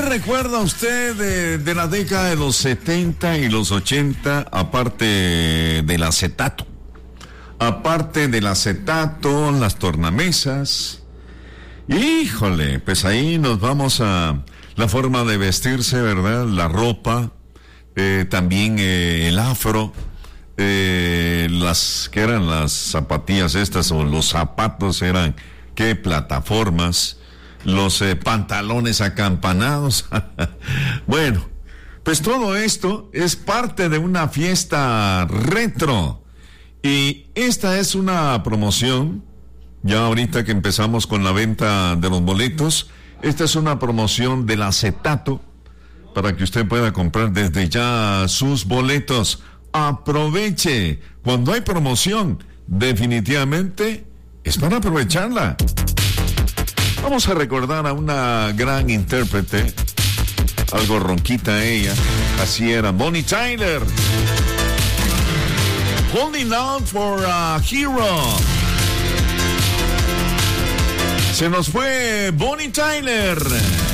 recuerda usted de la década de los 70 y los 80, aparte del acetato? Aparte del acetato, las tornamesas. Híjole, pues ahí nos vamos a la forma de vestirse, ¿verdad? La ropa, también el afro, las que eran las zapatillas estas o los zapatos eran, ¿qué? Plataformas, los pantalones acampanados. Bueno, pues todo esto es parte de una fiesta retro. Y esta es una promoción, ya ahorita que empezamos con la venta de los boletos, esta es una promoción del acetato para que usted pueda comprar desde ya sus boletos. Aproveche, cuando hay promoción, definitivamente es para aprovecharla. Vamos a recordar a una gran intérprete, algo ronquita ella, así era, Bonnie Tyler. Holding Out for a Hero. Se nos fue Bonnie Tyler.